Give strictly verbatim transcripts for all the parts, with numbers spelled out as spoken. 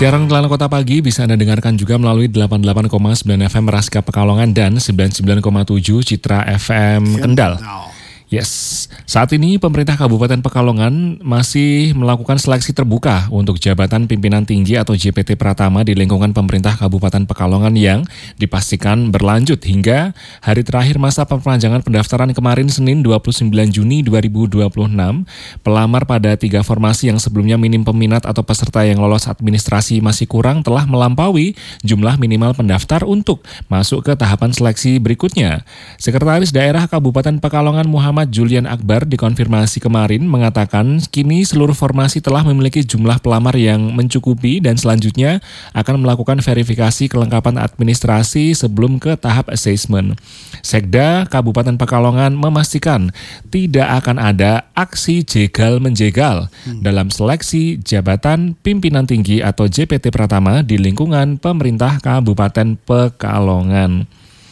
Siaran Kelana Kota Pagi bisa Anda dengarkan juga melalui delapan puluh delapan koma sembilan F M Raska Pekalongan dan sembilan puluh sembilan koma tujuh Citra F M Kendal. Yes, saat ini pemerintah Kabupaten Pekalongan masih melakukan seleksi terbuka untuk jabatan pimpinan tinggi atau J P T Pratama di lingkungan pemerintah Kabupaten Pekalongan yang dipastikan berlanjut hingga hari terakhir masa perpanjangan pendaftaran kemarin Senin dua puluh sembilan Juni dua ribu dua puluh enam. Pelamar pada tiga formasi yang sebelumnya minim peminat atau peserta yang lolos administrasi masih kurang telah melampaui jumlah minimal pendaftar untuk masuk ke tahapan seleksi berikutnya. Sekretaris Daerah Kabupaten Pekalongan Muhammad Julian Akbar dikonfirmasi kemarin mengatakan kini seluruh formasi telah memiliki jumlah pelamar yang mencukupi dan selanjutnya akan melakukan verifikasi kelengkapan administrasi sebelum ke tahap assessment. Sekda Kabupaten Pekalongan memastikan tidak akan ada aksi jegal-menjegal hmm. dalam seleksi jabatan pimpinan tinggi atau J P T Pratama di lingkungan pemerintah Kabupaten Pekalongan.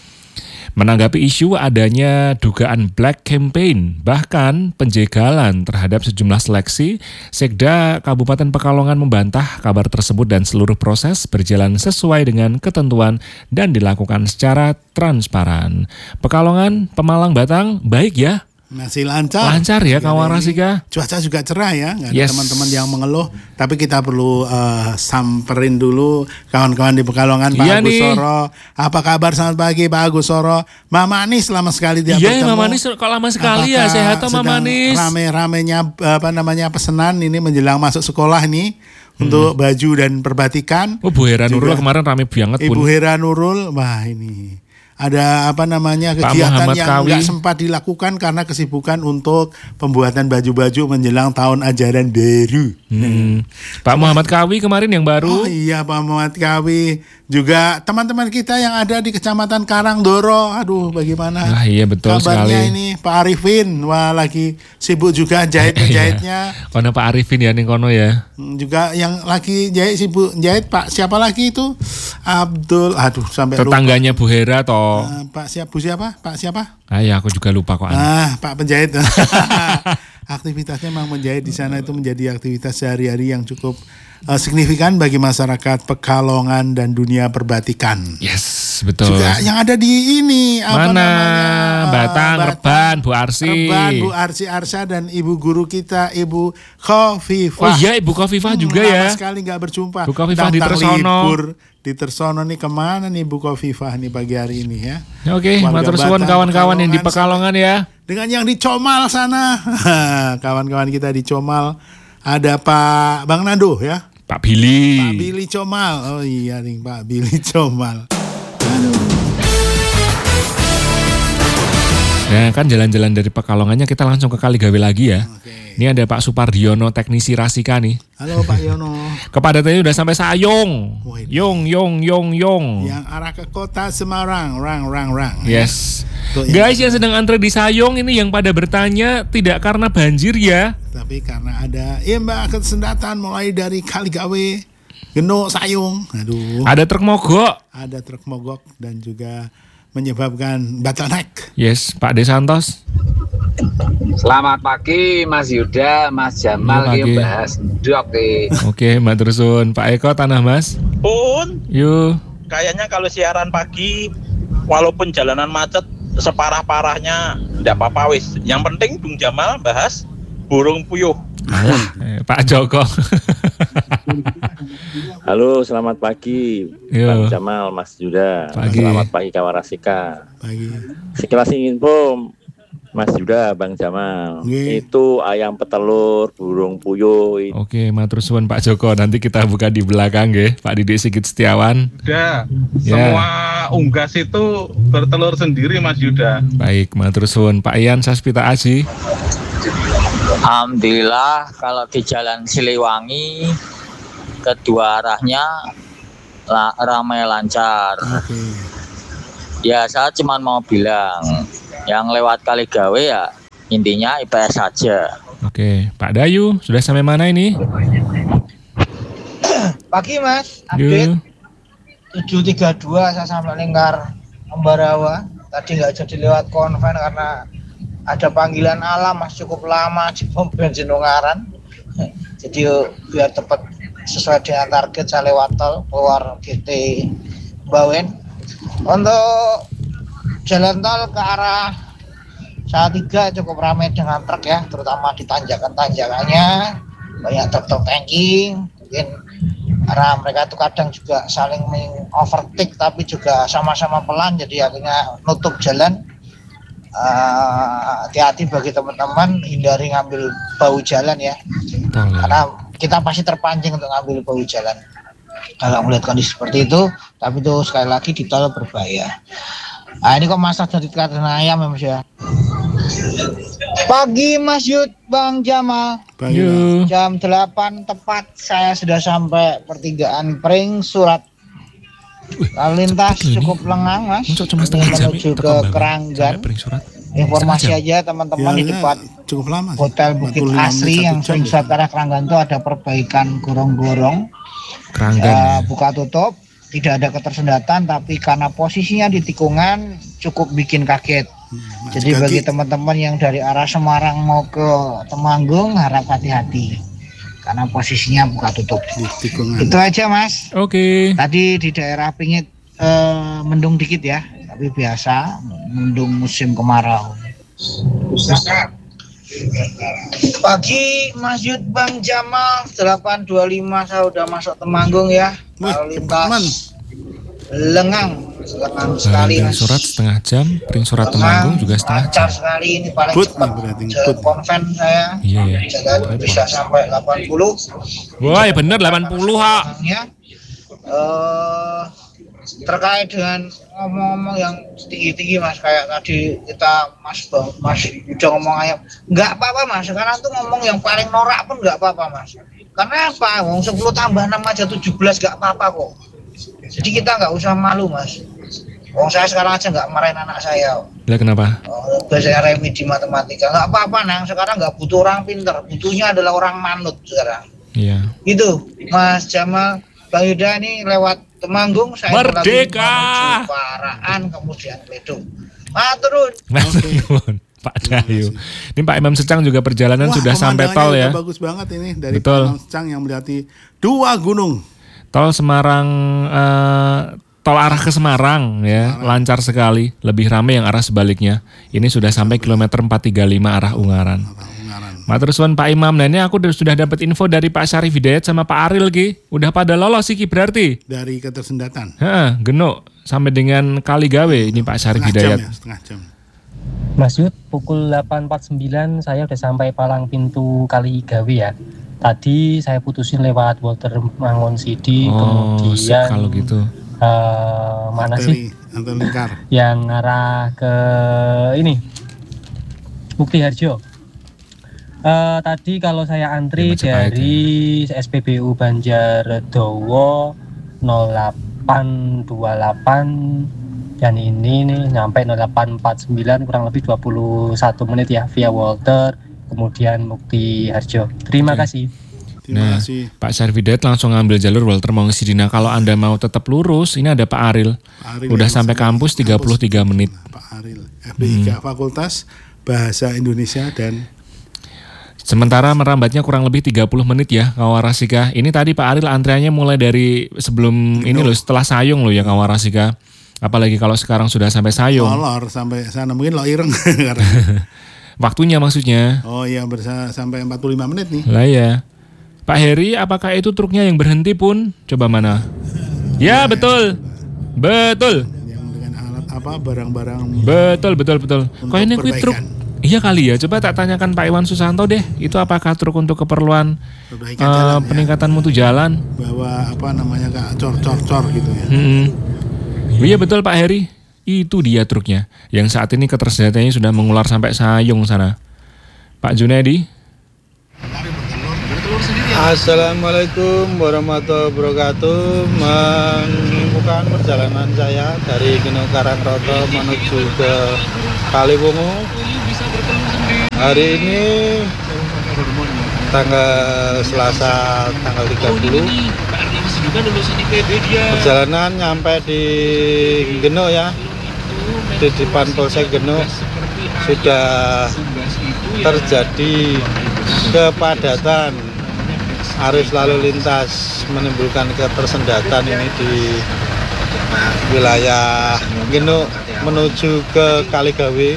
Menanggapi isu adanya dugaan black campaign, bahkan penjegalan terhadap sejumlah seleksi, Sekda Kabupaten Pekalongan membantah kabar tersebut dan seluruh proses berjalan sesuai dengan ketentuan dan dilakukan secara transparan. Pekalongan, Pemalang, Batang, baik ya? Masih lancar. Lancar ya kawan Rasika. Cuaca juga cerah ya, nggak ada yes. teman-teman yang mengeluh. Tapi kita perlu uh, samperin dulu kawan-kawan di Pekalongan, Pak iya Agus nih. Soro. Apa kabar? Selamat pagi Pak Agus Soro. Mama Anis lama sekali dia iya, bertemu. Iya Mama Anis kok lama sekali ya, sehat tuh Mama Anis. Rame-ramenya apa namanya pesanan ini menjelang masuk sekolah nih. Hmm. Untuk baju dan perbatikan. Oh Bu Hera Nurul kemarin rame banget pun. Ibu Hera Nurul, wah ini. Ada apa namanya kegiatan yang nggak sempat dilakukan karena kesibukan untuk pembuatan baju-baju menjelang tahun ajaran baru. Hmm. Pak Muhammad Kawi kemarin yang baru. Oh iya Pak Muhammad Kawi. Juga teman-teman kita yang ada di Kecamatan Karangdoro. Aduh bagaimana ah, iya, betul kabarnya sekali. Ini Pak Arifin. Wah lagi sibuk juga jahit-jahitnya. Kono Pak Arifin ya nih kono ya. Juga yang lagi jahit sibuk jahit Pak siapa lagi itu? Abdul. Aduh sampai tetangganya lupa. Bu Hera toh. Uh, Pak siapa? Bu siapa? Pak siapa? Ah ya aku juga lupa kok. Ah Pak penjahit. Aktivitasnya memang menjahit di sana itu menjadi aktivitas sehari-hari yang cukup uh, signifikan bagi masyarakat Pekalongan dan dunia perbatikan. Yes, betul. Juga yang ada di ini apa mana? namanya? Batang, Batang, Reban, Bu Arsi. Reban, Bu Arsi Arsa dan ibu guru kita Ibu Khofifah. Oh iya Ibu Khofifah hmm, juga ya. Lama sekali nggak berjumpa. Bu Khofifah di Tersono. Di Tersono nih kemana nih Bu Khofifah nih pagi hari ini ya. Oke, okay, matur suwun kawan-kawan yang di Pekalongan ya. Dengan yang di Comal sana, kawan-kawan kita di Comal ada Pak Bang Nando ya. Pak Billy. Pak Billy Comal. Oh iya nih Pak Billy Comal. Aduh. Nah kan jalan-jalan dari Pekalongannya kita langsung ke Kaligawe lagi ya. Okay. Ini ada Pak Supardiono teknisi Rasika nih. Halo Pak Yono. Kepadatannya udah sampai Sayong. Oh, Yong Yong Yong Yong. Yang arah ke kota Semarang, rang rang rang. Yes. Tuh, guys yang sedang antre di Sayong ini yang pada bertanya tidak karena banjir ya. Tapi karena ada imbas kesendatan mulai dari Kaligawe, Geno, Sayong. Aduh. Ada truk mogok. Ada truk mogok dan juga menyebabkan bottleneck. Yes, Pak De Santos. Selamat pagi Mas Yuda, Mas Jamal yang bahas dok. Oke, Mbak Tersun, Pak Eko Tanah Mas. Pun. Yuk. Kayaknya kalau siaran pagi walaupun jalanan macet separah-parahnya enggak apa-apa wis. Yang penting Bung Jamal bahas burung puyuh. Alah, eh, Pak Joko. Halo, selamat pagi Bang Jamal, Mas Yuda. Pagi. Selamat pagi kawan Rasika. Pagi. Sekilas info Mas Yuda, Bang Jamal. Nge. Itu ayam petelur, burung puyuh. Oke, matur suwun Pak Joko. Nanti kita buka di belakang nggih, Pak Didik Sigit Setiawan. Yuda, ya. Semua unggas itu bertelur sendiri Mas Yuda. Baik, matur suwun Pak Ian Saspita Aji. Alhamdulillah kalau di Jalan Siliwangi kedua arahnya la, ramai lancar. Okay. Ya saya cuma mau bilang yang lewat Kaligawe ya intinya I P S saja. Oke, Pak Dayu sudah sampai mana ini? Pagi Mas, update tujuh tiga dua saya sampai Lingkar Ambarawa. Tadi nggak jadi lewat konven karena ada panggilan alam Mas cukup lama di pom bensin Ungaran. Jadi biar cepat sesuai dengan target saya lewat tol keluar G T Bawen. Untuk jalan tol ke arah Salatiga cukup ramai dengan truk ya, terutama di tanjakan-tanjakannya banyak truk-truk tanking. Mungkin karena mereka itu kadang juga saling overtake tapi juga sama-sama pelan, jadi akhirnya nutup jalan. Uh, hati-hati bagi teman-teman, hindari ngambil bahu jalan ya, Betul, karena kita pasti terpancing untuk ngambil bahu jalan kalau melihat kondisi seperti itu. Tapi itu sekali lagi di tol berbahaya. Nah ini kok masak dari kandang ayam ya Mas ya. Pagi Mas Yud, Bang Jamal. Pagi, jam delapan tepat saya sudah sampai pertigaan Pring Surat. Lalu lintas cukup lengang Mas, menuju ke Keranggan. Informasi aja teman-teman, ya, di depan cukup lama sih. Hotel Bukit Asri yang sering ke arah Keranggan itu ada perbaikan gorong-gorong, uh, buka tutup, tidak ada ketersendatan, tapi karena posisinya di tikungan cukup bikin kaget. Hmm, Jadi kaki. Bagi teman-teman yang dari arah Semarang mau ke Temanggung harap hati-hati karena posisinya buka tutup. Itu aja Mas. Oke. Okay. Tadi di daerah Pingit eh, mendung dikit ya, tapi biasa mendung musim kemarau. Pagi Mas Yud, Bang Jamal, delapan dua puluh lima saya udah masuk Temanggung ya. Lalu lintas lengang, lengang sekali Mas. Surat setengah jam, Pring Surat Temanggung juga setengah jam. Lancar sekali, ini paling Put, cepat jalan konven saya. Iya ya. Jalan bisa sampai delapan puluh. Wah, ya bener delapan puluh ha. Ya. Uh, terkait dengan ngomong-ngomong yang tinggi-tinggi Mas, kayak tadi kita Mas Bang Mas udah ngomong ayam, nggak apa-apa Mas. Sekarang tuh ngomong yang paling norak pun nggak apa-apa Mas. Karena apa? Wong sepuluh tambah enam aja tujuh belas nggak apa-apa kok. Jadi kita nggak usah malu Mas. Wong saya sekarang aja nggak marahin anak saya. Lah kenapa? Oh, biasanya remi di matematika. Nggak apa-apa Nang. Sekarang nggak butuh orang pinter. Butuhnya adalah orang manut sekarang. Iya. Gitu Mas Jamal, Bang Yuda ini lewat Temanggung, saya Merdeka menuju Paraan, kemudian Kledung. Maturun. Maturun. Pak Dayu. Ini Pak Imam Secang juga perjalanan Wah, sudah sampai tol ya. Bagus banget ini dari Betul. Pak Imam Secang yang melewati dua gunung. Tol Semarang, uh, tol arah ke Semarang ya, Semarang. Lancar sekali. Lebih ramai yang arah sebaliknya. Ini sudah sampai kilometer empat tiga lima arah Ungaran. Matur suwun Pak Imam. Nah ini aku sudah dapat info dari Pak Syarif Hidayat sama Pak Aril Ki. Udah pada lolos sih Ki berarti. Dari ketersendatan. Heeh, genuk sampai dengan Kaligawe ini Pak Syarif Hidayat. Jam ya, setengah jam. Mas Yud, pukul delapan empat puluh sembilan saya udah sampai palang pintu Kaligawe ya. Tadi saya putusin lewat Walter Mangun Sidi, oh, kemudian kalau gitu. Uh, mana Anteri, sih? Anteri Lingkar. Yang arah ke ini Mukti Harjo. Uh, tadi kalau saya antri ya, dari ya. S P B U Banjardowo nol delapan dua delapan dan ini nih nyampe nol delapan empat sembilan kurang lebih dua puluh satu menit ya via Walter kemudian Mukti Harjo. Terima Oke. kasih. Terima nah, kasih. Pak Syarfidat langsung ngambil jalur Walter Mangun Sidina. Kalau Anda mau tetap lurus, ini ada Pak Aril. Pak Aril udah sampai kampus tiga puluh tiga menit. Pak Aril, F B I K hmm. Fakultas Bahasa Indonesia dan sementara merambatnya kurang lebih tiga puluh menit ya Kawarasika. Ini tadi Pak Aril antriannya mulai dari sebelum Gino. Ini loh setelah Sayung loh ya Kawarasika. Apalagi kalau sekarang sudah sampai Sayung. Lor sampai sana mungkin lo ireng. Waktunya maksudnya. Oh iya bersa sampai empat puluh lima menit nih. Lah ya. Pak Heri, apakah itu truknya yang berhenti pun? Coba mana? Ya, ya betul. Ya. Betul. Yang dengan alat apa barang-barang. Betul betul betul. Kok ini kuit truk? Iya kali ya, coba tak tanyakan Pak Iwan Susanto deh, itu apakah truk untuk keperluan uh, peningkatan ya. Mutu jalan? Bawa apa namanya kak, cor-cor-cor gitu ya. Hmm. Iya betul Pak Heri, itu dia truknya, yang saat ini ketersediaannya sudah mengular sampai Sayung sana. Pak Junedi. Assalamualaikum warahmatullahi wabarakatuh. Menyembuhkan perjalanan saya dari Gunung Karangroto menuju ke Kaliwungu. Hari ini tanggal Selasa tanggal tiga puluh. Perjalanan nyampe di Geno ya. Di depan Polsek Geno sudah terjadi kepadatan arus lalu lintas menimbulkan ketersendatan ini di wilayah Geno menuju ke Kaligawe.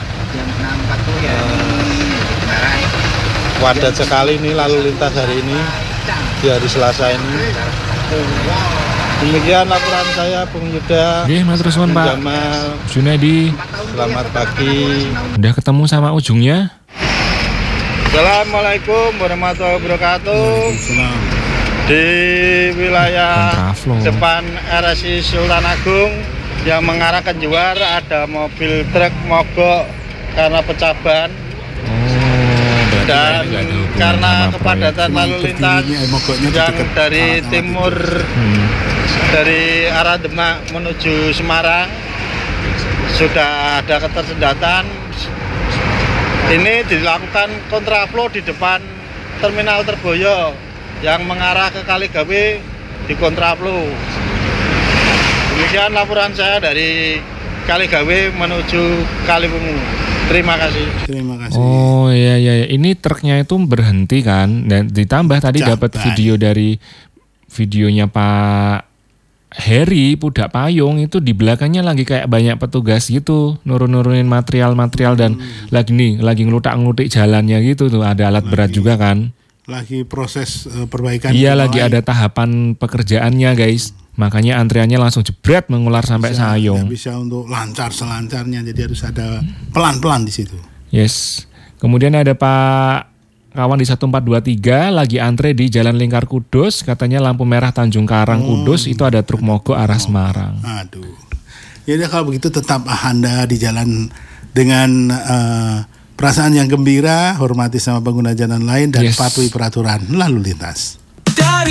Padat sekali ini lalu lintas hari ini di hari Selasa ini. Demikian laporan saya, Bung Yuda. Oke, Mas Ruswan, Pak Jamal, Junedi. Selamat pagi. Udah ketemu sama ujungnya? Assalamualaikum warahmatullahi wabarakatuh. Di wilayah depan R S I Sultan Agung yang mengarah ke Juar ada mobil truk mogok karena pecah ban. Oh, dan karena kepadatan lalu lintas yang dari timur hmm. dari arah Demak menuju Semarang sudah ada ketersendatan. Ini dilakukan kontraflow di depan terminal Terboyo yang mengarah ke Kaligawe di kontraflow. Demikian laporan saya dari Kaligawe menuju Kaliwungu. Terima kasih. Terima kasih. Oh iya iya, ini truknya itu berhenti kan, dan ditambah tadi dapat video dari videonya Pak Heri Pudak Payung itu di belakangnya lagi kayak banyak petugas gitu nurun-nurunin material-material dan hmm. lagi nih lagi ngelutak-ngelutik jalannya gitu tuh, ada alat lagi, berat juga kan. Lagi proses uh, perbaikan. Iya, lagi ada tahapan pekerjaannya guys. Makanya antriannya langsung jebret mengular sampai bisa, Sayung. Bisa untuk lancar selancarnya, jadi harus ada pelan-pelan di situ. Yes. Kemudian ada Pak kawan di satu empat dua tiga lagi antre di Jalan Lingkar Kudus, katanya lampu merah Tanjung Karang oh, Kudus itu ada truk mogok arah Semarang. Aduh. Ya udah, kalau begitu tetap Anda di jalan dengan uh, perasaan yang gembira, hormati sama pengguna jalan lain dan yes. patuhi peraturan lalu lintas.